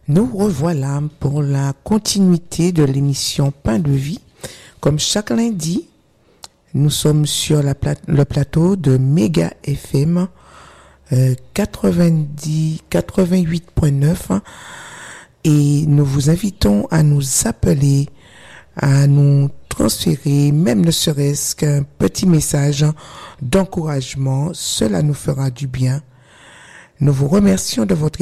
Nous revoilà pour la continuité de l'émission Pain de vie. Comme chaque lundi, nous sommes sur le plateau de Méga FM 88.9 et nous vous invitons à nous appeler, à nous transférer, même ne serait-ce qu'un petit message d'encouragement. Cela nous fera du bien. Nous vous remercions de votre